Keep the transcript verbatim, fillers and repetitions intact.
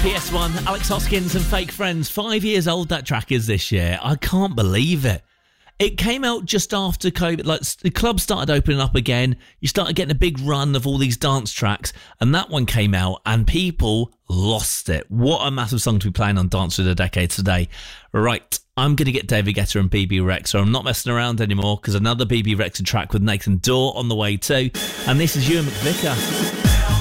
P S one, Alex Hoskins and Fake Friends. Five years old that track is this year. I can't believe it. It came out just after COVID. Like, the clubs started opening up again. You started getting a big run of all these dance tracks. And that one came out and people lost it. What a massive song to be playing on Dance of the Decade today. Right, I'm going to get David Guetta and B B Rexha. I'm not messing around anymore because another B B Rexha track with Nathan Dawe on the way too. And this is Ewan McVicker.